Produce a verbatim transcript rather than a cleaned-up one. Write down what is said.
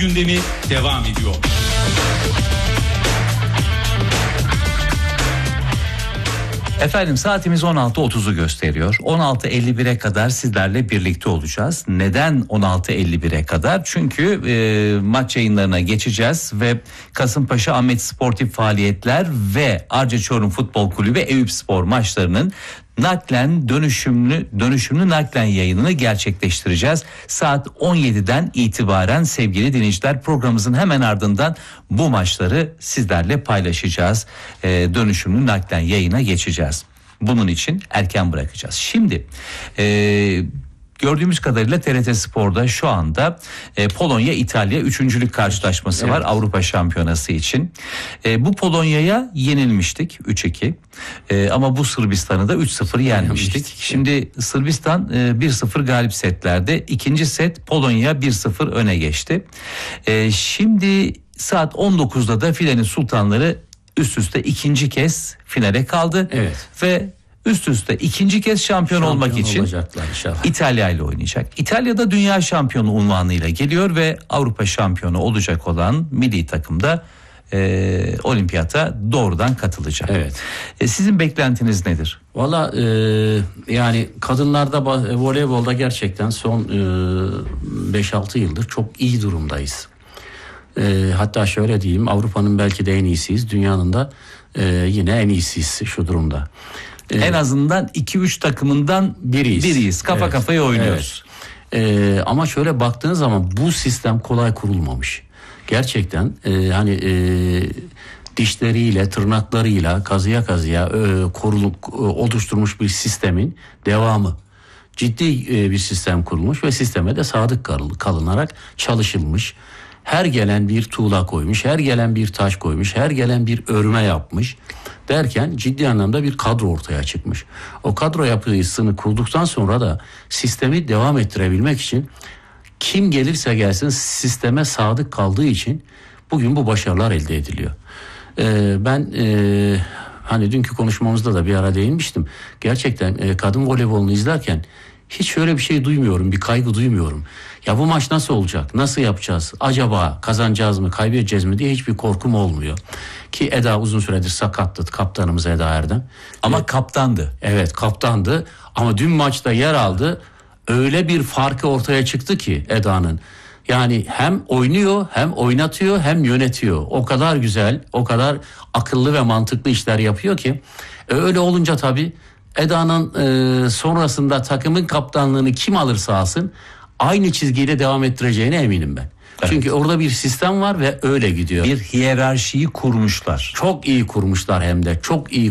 gündemi devam ediyor. Efendim saatimiz on altı otuzu gösteriyor. on altı elli bire kadar sizlerle birlikte olacağız. Neden on altı elli bire kadar? Çünkü e, maç yayınlarına geçeceğiz ve Kasımpaşa Ahmet Sportif Faaliyetler ve Arca Çorum Futbol Kulübü Eyüpspor maçlarının naklen dönüşümlü dönüşümlü naklen yayınını gerçekleştireceğiz. Saat on yediden itibaren sevgili dinleyiciler, programımızın hemen ardından bu maçları sizlerle paylaşacağız. Ee, dönüşümlü naklen yayına geçeceğiz. Bunun için erken bırakacağız. Şimdi e, gördüğümüz kadarıyla T R T Spor'da şu anda e, Polonya-İtalya üçüncülük karşılaşması evet. var Avrupa Şampiyonası için. E, bu Polonya'ya yenilmiştik üç iki. E, ama bu Sırbistan'ı da üç sıfır yenmiştik. Şimdi Sırbistan e, bir sıfır galip setlerde. İkinci set Polonya bir sıfır öne geçti. E, şimdi saat on dokuzda da filenin sultanları üst üste ikinci kez finale kaldı. Evet. Ve üst üste ikinci kez şampiyon, şampiyon olmak için İtalya ile oynayacak. İtalya'da dünya şampiyonu unvanıyla geliyor ve Avrupa şampiyonu olacak olan milli takımda e, olimpiyata doğrudan katılacak. Evet. E, sizin beklentiniz nedir? Valla e, yani kadınlarda voleybolda gerçekten son e, beş altı yıldır çok iyi durumdayız. E, hatta şöyle diyeyim, Avrupa'nın belki de en iyisiyiz, dünyanın da e, yine en iyisiyiz şu durumda. En azından iki üç takımından biriyiz. biriyiz. Kafa evet. kafaya oynuyoruz. Evet. Ee, ama şöyle baktığınız zaman bu sistem kolay kurulmamış. Gerçekten e, hani e, dişleriyle, tırnaklarıyla kazıya kazıya e, korulup e, oluşturmuş bir sistemin devamı. Ciddi e, bir sistem kurulmuş ve sisteme de sadık kalınarak çalışılmış. Her gelen bir tuğla koymuş, her gelen bir taş koymuş, her gelen bir örme yapmış derken ciddi anlamda bir kadro ortaya çıkmış. O kadro yapısını kurduktan sonra da sistemi devam ettirebilmek için kim gelirse gelsin sisteme sadık kaldığı için bugün bu başarılar elde ediliyor. Ee, ben e, hani dünkü konuşmamızda da bir ara değinmiştim. Gerçekten e, kadın voleybolunu izlerken hiç şöyle bir şey duymuyorum, bir kaygı duymuyorum. Ya bu maç nasıl olacak, nasıl yapacağız, acaba kazanacağız mı, kaybedeceğiz mi diye hiçbir korkum olmuyor. Ki Eda uzun süredir sakattı, kaptanımız Eda Erdem. Ama evet, kaptandı. Evet, kaptandı ama dün maçta yer aldı. Öyle bir farkı ortaya çıktı ki Eda'nın. Yani hem oynuyor, hem oynatıyor, hem yönetiyor. O kadar güzel, o kadar akıllı ve mantıklı işler yapıyor ki. Öyle olunca tabii Eda'nın e, sonrasında takımın kaptanlığını kim alırsa alsın aynı çizgiyle devam ettireceğine eminim ben. Evet. Çünkü orada bir sistem var ve öyle gidiyor. Bir hiyerarşiyi kurmuşlar. Çok iyi kurmuşlar hem de çok iyi